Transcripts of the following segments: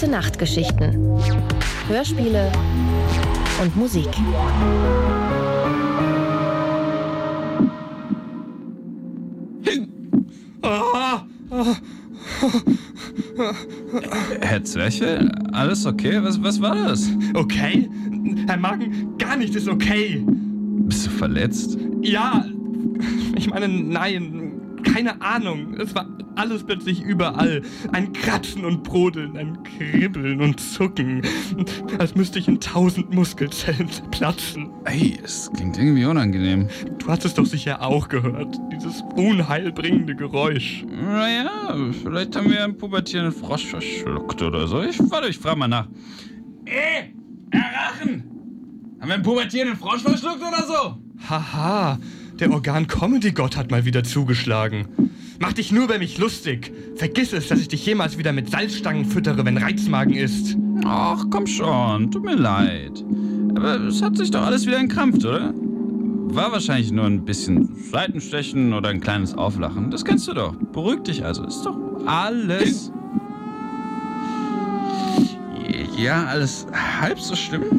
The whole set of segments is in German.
Gute Nachtgeschichten, Hörspiele und Musik. Herr Zwerchfell, alles okay? Was war das? Okay? Herr Magen, gar nichts ist okay. Bist du verletzt? Ja, ich meine, nein, keine Ahnung. Es war alles plötzlich überall. Ein Kratzen und Brodeln, ein Kribbeln und Zucken. Als müsste ich in 1000 Muskelzellen platzen. Ey, es klingt irgendwie unangenehm. Du hast es doch sicher auch gehört. Dieses unheilbringende Geräusch. Naja, vielleicht haben wir einen pubertierenden Frosch verschluckt oder so. Ich frage mal nach. Rachen! Haben wir einen pubertierenden Frosch verschluckt oder so? Haha, der Organ-Comedy-Gott hat mal wieder zugeschlagen. Mach dich nur über mich lustig. Vergiss es, dass ich dich jemals wieder mit Salzstangen füttere, wenn Reizmagen ist. Ach, komm schon, tut mir leid. Aber es hat sich doch alles wieder entkrampft, oder? War wahrscheinlich nur ein bisschen Seitenstechen oder ein kleines Auflachen. Das kennst du doch. Beruhig dich also. Ist doch alles... Ja, alles halb so schlimm.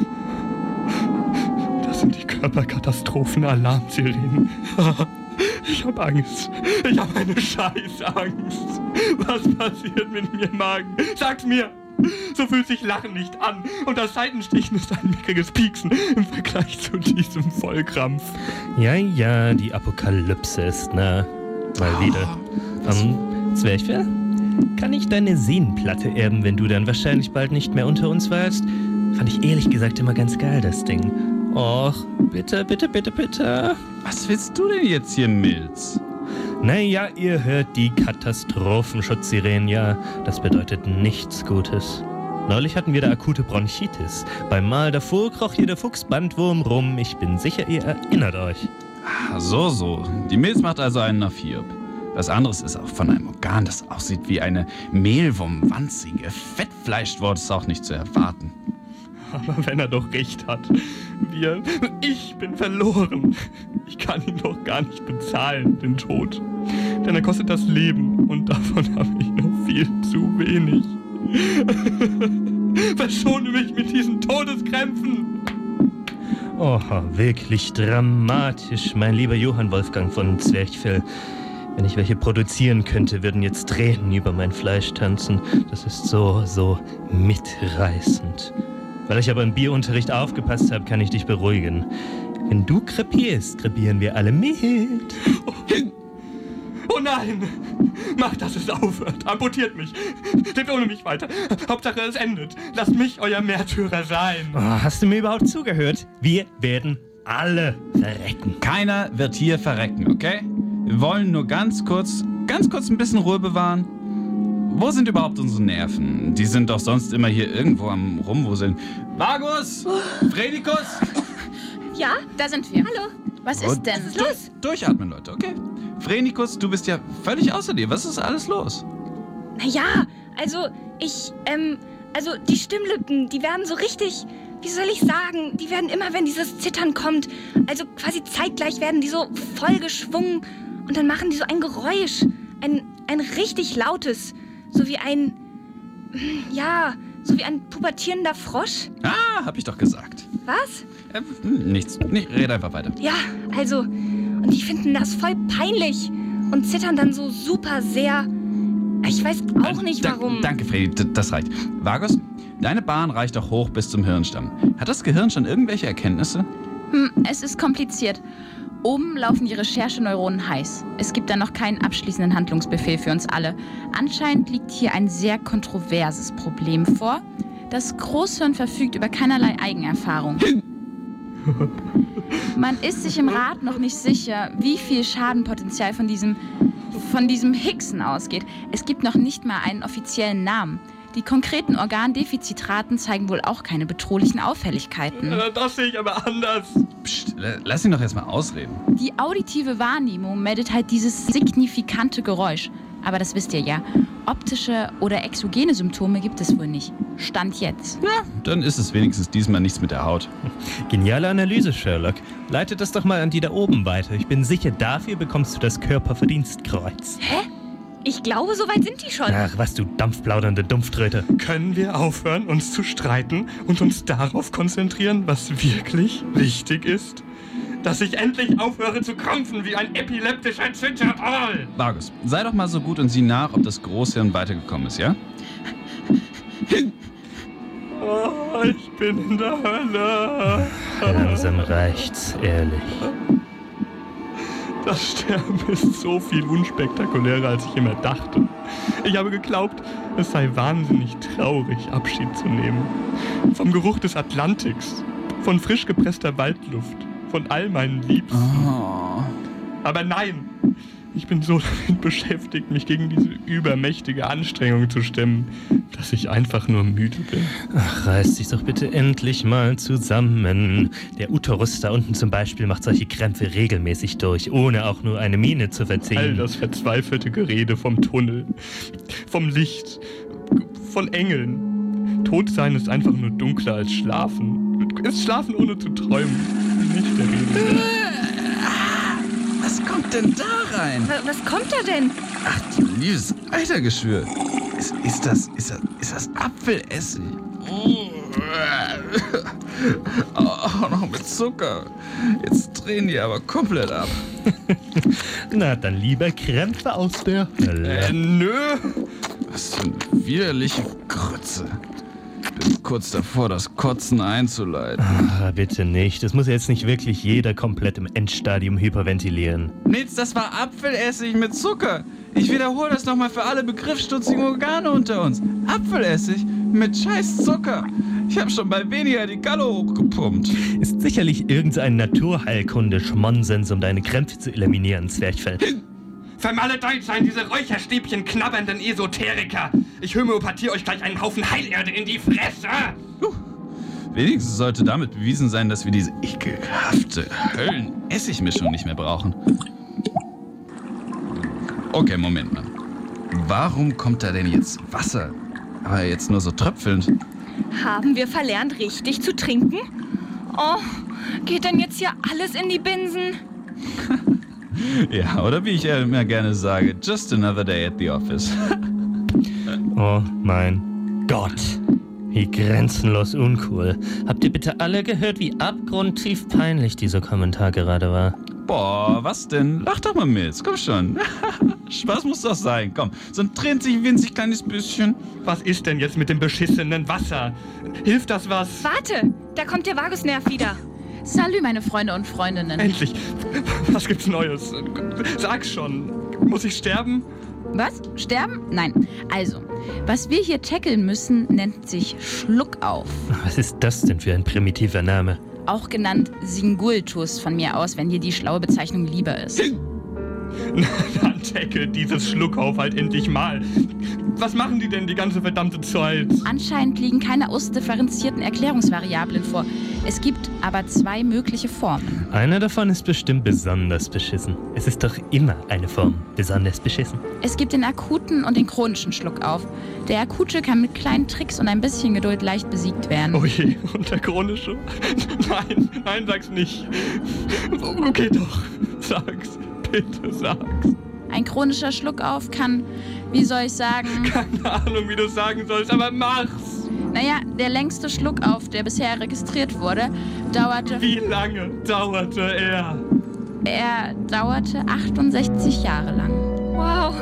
Das sind die Körperkatastrophen-Alarmsirenen. Ich hab Angst. Ich hab eine Scheißangst. Was passiert mit mir, Magen? Sag's mir! So fühlt sich Lachen nicht an. Und das Seitenstechen ist ein mickriges Pieksen im Vergleich zu diesem Vollkrampf. Ja, die Apokalypse ist nah. Mal wieder. Zwerchfell? Kann ich deine Sehnenplatte erben, wenn du dann wahrscheinlich bald nicht mehr unter uns warst? Fand ich ehrlich gesagt immer ganz geil, das Ding. Och, bitte. Was willst du denn jetzt hier, Milz? Naja, ihr hört die Katastrophenschutzsirenen, ja. Das bedeutet nichts Gutes. Neulich hatten wir da akute Bronchitis. Beim Mal davor kroch hier der Fuchsbandwurm rum. Ich bin sicher, ihr erinnert euch. So. Die Milz macht also einen auf Hiob. Was anderes ist auch von einem Organ, das aussieht wie eine mehlwurmwanzige Fettfleischwort, ist auch nicht zu erwarten. Aber wenn er doch recht hat. Ich bin verloren. Ich kann ihn doch gar nicht bezahlen, den Tod. Denn er kostet das Leben und davon habe ich noch viel zu wenig. Verschone mich mit diesen Todeskrämpfen. Oh, wirklich dramatisch, mein lieber Johann Wolfgang von Zwerchfell. Wenn ich welche produzieren könnte, würden jetzt Tränen über mein Fleisch tanzen. Das ist so mitreißend. Weil ich aber im Bierunterricht aufgepasst habe, kann ich dich beruhigen. Wenn du krepierst, krepieren wir alle mit. Oh nein! Macht, dass es aufhört. Amputiert mich. Lebt ohne mich weiter. Hauptsache, es endet. Lasst mich euer Märtyrer sein. Oh, hast du mir überhaupt zugehört? Wir werden alle verrecken. Keiner wird hier verrecken, okay? Wir wollen nur ganz kurz ein bisschen Ruhe bewahren. Wo sind überhaupt unsere Nerven? Die sind doch sonst immer hier irgendwo am Rumwuseln. Vagus! Fredikus! Ja, da sind wir. Hallo. Was ist denn? Was ist los? Durchatmen, Leute, okay? Fredikus, du bist ja völlig außer dir. Was ist alles los? Naja, also die Stimmlippen, die werden so richtig, wie soll ich sagen, die werden immer, wenn dieses Zittern kommt, also quasi zeitgleich werden die so voll geschwungen und dann machen die so ein Geräusch, ein richtig lautes, so wie ein pubertierender Frosch. Ah, hab ich doch gesagt. Was? Nichts. Nee, red einfach weiter. Ja, also, und die finden das voll peinlich und zittern dann so super sehr. Ich weiß auch nicht, warum. Danke, Freddy, das reicht. Vagus, deine Bahn reicht doch hoch bis zum Hirnstamm. Hat das Gehirn schon irgendwelche Erkenntnisse? Es ist kompliziert. Oben laufen die Rechercheneuronen heiß. Es gibt da noch keinen abschließenden Handlungsbefehl für uns alle. Anscheinend liegt hier ein sehr kontroverses Problem vor. Das Großhirn verfügt über keinerlei Eigenerfahrung. Man ist sich im Rat noch nicht sicher, wie viel Schadenpotenzial von diesem Hicksen ausgeht. Es gibt noch nicht mal einen offiziellen Namen. Die konkreten Organdefizitraten zeigen wohl auch keine bedrohlichen Auffälligkeiten. Das sehe ich aber anders. Psst, lass ihn doch erst mal ausreden. Die auditive Wahrnehmung meldet halt dieses signifikante Geräusch. Aber das wisst ihr ja. Optische oder exogene Symptome gibt es wohl nicht. Stand jetzt. Ja, dann ist es wenigstens diesmal nichts mit der Haut. Geniale Analyse, Sherlock. Leitet das doch mal an die da oben weiter. Ich bin sicher, dafür bekommst du das Körperverdienstkreuz. Hä? Ich glaube, so weit sind die schon. Ach, was du dampfplaudernde Dumpftröte. Können wir aufhören, uns zu streiten und uns darauf konzentrieren, was wirklich wichtig ist? Dass ich endlich aufhöre zu krampfen wie ein epileptischer Zittertal. Vargus, sei doch mal so gut und sieh nach, ob das Großhirn weitergekommen ist, ja? Oh, ich bin in der Hölle. Langsam reicht's, ehrlich. Das Sterben ist so viel unspektakulärer, als ich immer dachte. Ich habe geglaubt, es sei wahnsinnig traurig, Abschied zu nehmen. Vom Geruch des Atlantiks, von frisch gepresster Waldluft, von all meinen Liebsten. Oh. Aber nein, ich bin so damit beschäftigt, mich gegen diese übermächtige Anstrengung zu stemmen, dass ich einfach nur müde bin. Ach, reiß dich doch bitte endlich mal zusammen. Der Uterus da unten zum Beispiel macht solche Krämpfe regelmäßig durch, ohne auch nur eine Miene zu verziehen. All das verzweifelte Gerede vom Tunnel, vom Licht, von Engeln. Todsein ist einfach nur dunkler als Schlafen. Ist Schlafen ohne zu träumen. Nicht der Rede. Was kommt denn da rein? Was kommt da denn? Ach, du liebes Eitergeschwür. Ist das Apfelessig? Auch noch mit Zucker. Jetzt drehen die aber komplett ab. Na, dann lieber Krämpfe aus der Hölle. Nö. Was für eine widerliche Grütze. Bin kurz davor, das Kotzen einzuleiten. Ah, bitte nicht. Das muss jetzt nicht wirklich jeder komplett im Endstadium hyperventilieren. Nils, das war Apfelessig mit Zucker. Ich wiederhole das nochmal für alle begriffsstutzigen Organe unter uns. Apfelessig mit scheiß Zucker. Ich habe schon bei weniger die Galle hochgepumpt. Ist sicherlich irgendein Naturheilkunde-Schmonsens, um deine Krämpfe zu eliminieren, Zwerchfell. Vermaledeit seien diese Räucherstäbchen knabbernden Esoteriker. Ich homöopathiere euch gleich einen Haufen Heilerde in die Fresse. Wenigstens sollte damit bewiesen sein, dass wir diese ekelhafte Höllen-Essigmischung nicht mehr brauchen. Okay, Moment mal. Warum kommt da denn jetzt Wasser? Aber jetzt nur so tröpfelnd. Haben wir verlernt, richtig zu trinken? Oh, geht denn jetzt hier alles in die Binsen? Ja, oder wie ich immer gerne sage, just another day at the office. Oh mein Gott. Wie grenzenlos uncool. Habt ihr bitte alle gehört, wie abgrundtief peinlich dieser Kommentar gerade war? Boah, was denn? Lach doch mal mit, komm schon. Spaß muss doch sein, komm. So ein tränt sich winzig kleines bisschen. Was ist denn jetzt mit dem beschissenen Wasser? Hilft das was? Warte, da kommt der Vagusnerv wieder. Salü, meine Freunde und Freundinnen. Endlich. Was gibt's Neues? Sag's schon. Muss ich sterben? Was? Sterben? Nein. Also, was wir hier tackeln müssen, nennt sich Schluckauf. Was ist das denn für ein primitiver Name? Auch genannt Singultus von mir aus, wenn dir die schlaue Bezeichnung lieber ist. Dann tackelt dieses Schluckauf halt endlich mal. Was machen die denn die ganze verdammte Zeit? Anscheinend liegen keine ausdifferenzierten Erklärungsvariablen vor. Es gibt aber zwei mögliche Formen. Eine davon ist bestimmt besonders beschissen. Es ist doch immer eine Form besonders beschissen. Es gibt den akuten und den chronischen Schluckauf. Der akute kann mit kleinen Tricks und ein bisschen Geduld leicht besiegt werden. Oh je, und der chronische? Nein, sag's nicht. Okay, doch. Sag's. Bitte sag's. Ein chronischer Schluckauf kann, wie soll ich sagen... Keine Ahnung, wie du sagen sollst, aber mach's. Naja, der längste Schluckauf, der bisher registriert wurde, dauerte... Wie lange dauerte er? Er dauerte 68 Jahre lang. Wow.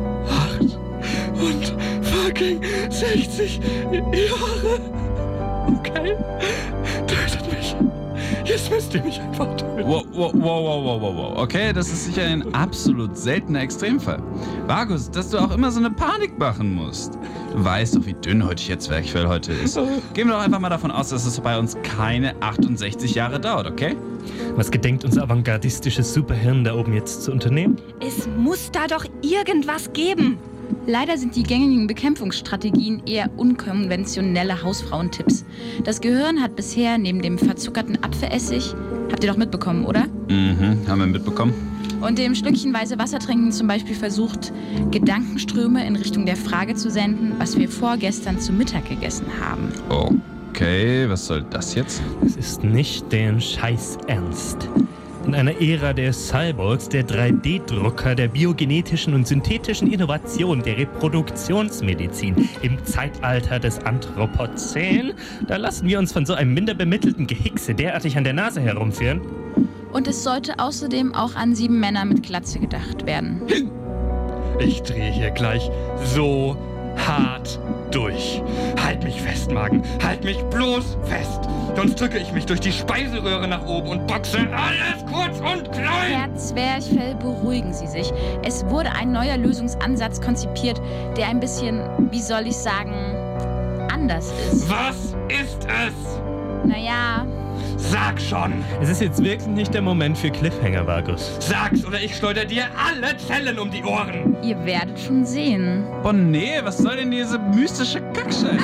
60 Jahre. Okay. Tötet mich. Jetzt müsst ihr mich einfach töten. Wow. Okay, das ist sicher ein absolut seltener Extremfall. Vargus, dass du auch immer so eine Panik machen musst. Du weißt doch, wie dünnhäutig jetzt Zwerchfell heute ist. Gehen wir doch einfach mal davon aus, dass es bei uns keine 68 Jahre dauert, okay? Was gedenkt unser avantgardistisches Superhirn da oben jetzt zu unternehmen? Es muss da doch irgendwas geben. Leider sind die gängigen Bekämpfungsstrategien eher unkonventionelle Hausfrauentipps. Das Gehirn hat bisher neben dem verzuckerten Apfelessig, habt ihr doch mitbekommen, oder? Haben wir mitbekommen. Und dem schlückchenweise Wassertrinken zum Beispiel versucht, Gedankenströme in Richtung der Frage zu senden, was wir vorgestern zu Mittag gegessen haben. Okay, was soll das jetzt? Es ist nicht deren Scheiß ernst. In einer Ära der Cyborgs, der 3D-Drucker, der biogenetischen und synthetischen Innovation, der Reproduktionsmedizin, im Zeitalter des Anthropozän, da lassen wir uns von so einem minder bemittelten Gehickse derartig an der Nase herumführen. Und es sollte außerdem auch an 7 Männer mit Glatze gedacht werden. Ich drehe hier gleich so hart durch. Halt mich fest, Magen. Halt mich bloß fest. Sonst drücke ich mich durch die Speiseröhre nach oben und boxe alles kurz und klein. Herr Zwerchfell, beruhigen Sie sich. Es wurde ein neuer Lösungsansatz konzipiert, der ein bisschen, wie soll ich sagen, anders ist. Was ist es? Naja, Sag schon. Es ist jetzt wirklich nicht der Moment für Cliffhanger, Vargus. Sag's oder ich schleuder dir alle Zellen um die Ohren. ihr werdet schon sehen. Boah, nee, was soll denn diese mystische Kackscheiße?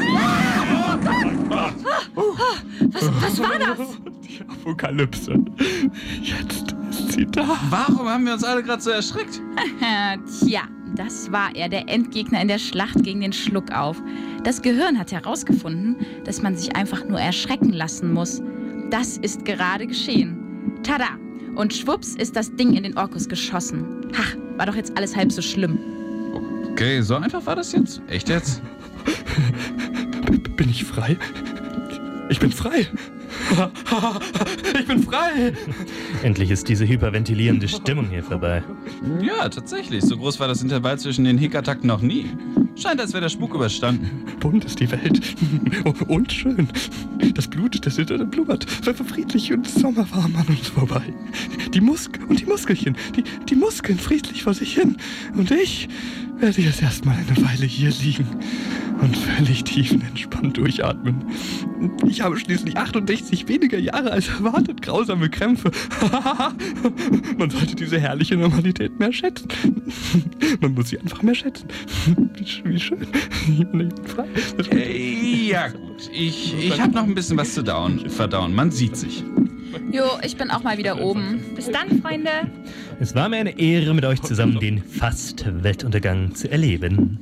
Was war das? Die Apokalypse. Jetzt ist sie da. Warum haben wir uns alle gerade so erschreckt? Tja, das war er, der Endgegner in der Schlacht gegen den Schluckauf. Das Gehirn hat herausgefunden, dass man sich einfach nur erschrecken lassen muss. Das ist gerade geschehen. Tada! Und schwupps ist das Ding in den Orkus geschossen. Ha, war doch jetzt alles halb so schlimm. Okay, so einfach war das jetzt? Echt jetzt? Bin ich frei? Ich bin frei. Ich bin frei. Endlich ist diese hyperventilierende Stimmung hier vorbei. Ja, tatsächlich. So groß war das Intervall zwischen den Hickattacken noch nie. Scheint, als wäre der Spuk überstanden. Bunt ist die Welt. Und schön. Das Blut, das blubbert. Friedlich und sommerwarm an uns vorbei. Die Muskelchen. Die Muskeln friedlich vor sich hin. Und ich werde jetzt erstmal eine Weile hier liegen und völlig tiefenentspannt durchatmen. Ich habe schließlich 68 weniger Jahre als erwartet. Grausame Krämpfe. Man sollte diese herrliche Normalität mehr schätzen. Man muss sie einfach mehr schätzen. Wie schön. Ich bin frei. Ja gut, ich habe noch ein bisschen was zu verdauen. Man sieht sich. Jo, ich bin auch mal wieder oben. Bis dann, Freunde. Es war mir eine Ehre, mit euch zusammen den Fast-Weltuntergang zu erleben.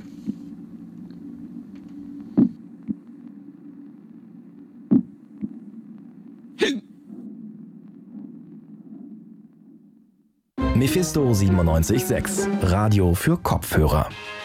Mephisto 97.6, Radio für Kopfhörer.